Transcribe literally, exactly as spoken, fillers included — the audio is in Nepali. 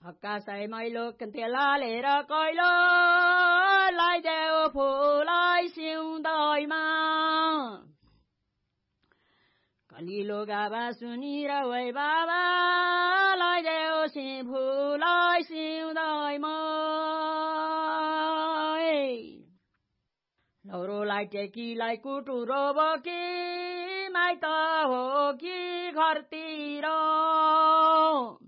हक्कासाई मैलो तेलालेर कैलो लाइदेऊ फुलाई सिउँदैमा कलिलो गाबा सुनिर वै बाबा लाइदेऊ सि फुलाई सिउँदैमा लौरोलाई टेकीलाई कुटुरो बोकी माइत हो कि घरतिर